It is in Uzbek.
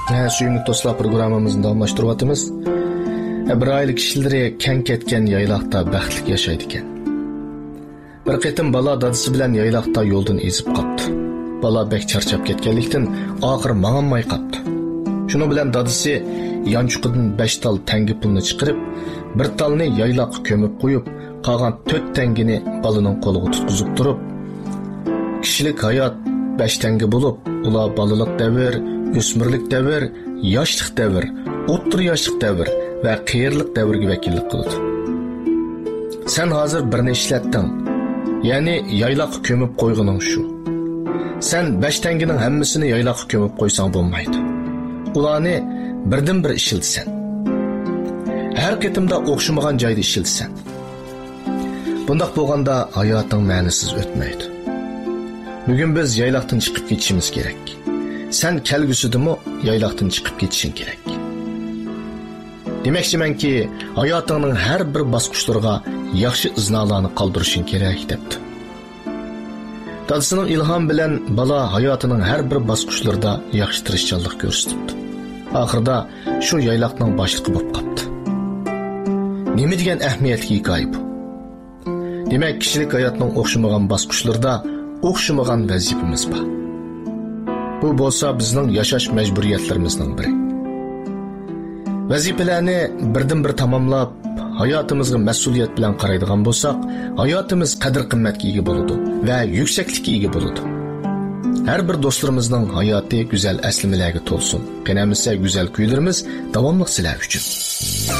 Suyumlu dostlar programımızın davamlaştırıvatımız. Bir aylık kişileri ken ketken yaylaqta baxtlik yaşaydı eken. Bir qitim bala dadısı bilen yaylaqta yoldan ezip qaptı. Bala bek charchab ketkenlikten ahir mağanmay qaptı. Şunu bilen dadısı yançuqidin 5 tal tengi pulunu çıqırıp, bir talını yaylaq kömüp qoyup, qağan 4 tengini balının qoluğu tutquzub durup, kişilik hayat 5 tengi bulup, ula balılık devir, ösmürlük devir, yaşlık devir, o'ttir yaşlık devir ve qiyirlik devirge vekillik kıldı. Sen hazır birini işlettin, yani yaylaq kömüp qoyğunun şu. Sen 5 tenginin hemmisini yaylaq kömüp qoysan bolmaydı. Ulanı birden bir işiltisen. Her ketimde okşumagan joyda işiltisen. Bundaq bolganda hayatın ma'nisiz ötmeydi. Bugün biz yaylaqdan çıkıp geçişimiz gerek. Sen kelgüsüdümü yaylaqdan çıkıp geçişin gerek. Demekçimen ki hayatının her bir basqıçlarga yaxşı iznalarını qaldırışın gerek depti. Dadısının ilham bilen bala hayatının her bir basqıçlarda yaxşı tirişçanlık görüstüptü. Ahırda şu yaylaqның başlığı bop qaptı. Neme degen ähmiyetli hikaye bu? Demek kişilik hayatının okşumagan basqıçlarda okşumagan vazifemiz var. Bu bolsa bizning yaşaş mecburiyetlerimizning biri. Vazifelerini birden bir tamamlap, hayatımızga mas'uliyet bilen qaraydigan bolsak, hayatımız qadr qimmatga ega bo'ladi ve yükseklikka ega bo'ladi. Her bir dostlarımızın hayatı güzel eslimelerge tolsun. Qenamizsa güzel kuylarımız davamlıq sizlar üçün.